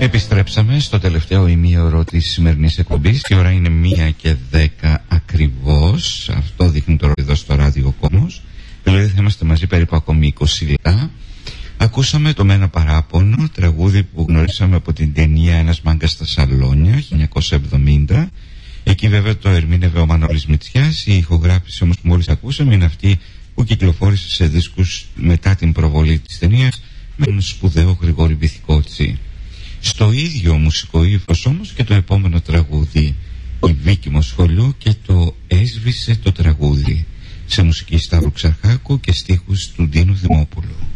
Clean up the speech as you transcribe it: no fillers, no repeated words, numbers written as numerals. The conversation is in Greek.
Επιστρέψαμε στο τελευταίο ημίωρο της σημερινής εκπομπής. Η ώρα είναι 1:10 ακριβώς. Αυτό δείχνει τώρα εδώ στο ράδιο Κόμος. Δηλαδή θα είμαστε μαζί περίπου ακόμη 20 λεπτά. Ακούσαμε το «Μένα παράπονο», τραγούδι που γνωρίσαμε από την ταινία «Ένας μάγκας στα σαλόνια» 1970. Εκεί βέβαια το ερμήνευε ο Μανώλης Μητσιάς. Η ηχογράφηση όμως που μόλις ακούσαμε είναι αυτή που κυκλοφόρησε σε δίσκους μετά την προβολή της ταινίας με τον σπουδαίο Γρηγόρη Βυθικότσι. Στο ίδιο μουσικό ύφος όμως και το επόμενο τραγούδι, η Βίκη Μοσχολιού και το «Έσβησε το τραγούδι», σε μουσική Σταύρου Ξαρχάκου και στίχους του Ντίνου Δημόπουλου.